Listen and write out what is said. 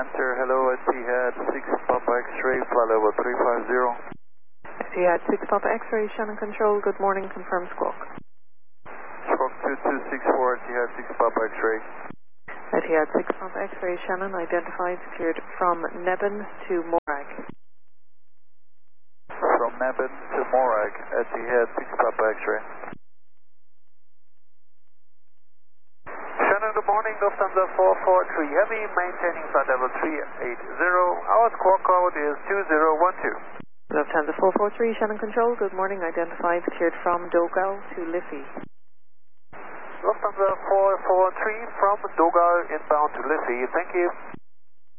Answer, hello, Etihad 6 Papa X-ray, flight level 350. Etihad 6 Papa X-ray, Shannon Control, good morning, confirm squawk. Squawk 2264, Etihad 6 Papa X-ray. Etihad 6 Papa X-ray, Shannon, identified, cleared from Nebben to Morag. From Nebben to Morag, Etihad 6 Papa X-ray. Shannon, good morning, Lufthansa 443 Heavy, maintaining flight level 380. Our squawk code is 2012. Lufthansa 443, Shannon Control, good morning, identified, cleared from Dogal to Liffey. Lufthansa 443 from Dogal inbound to Liffey, thank you.